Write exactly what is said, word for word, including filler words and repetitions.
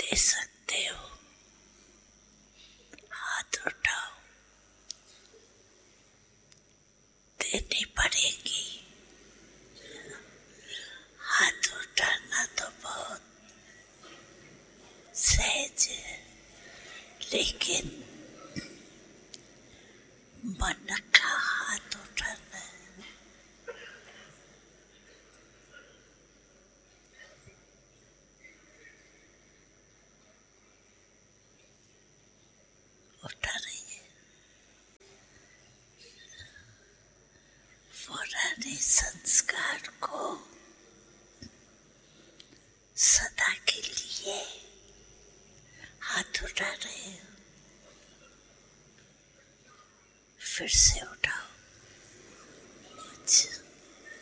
दे सकते हो, हाथ उठाओ। देनी पड़ेगी। हाथ उठाना तो बहुत सहज है, लेकिन मन का हाथ उठाना है। उठा रही है। पुराने संस्कार को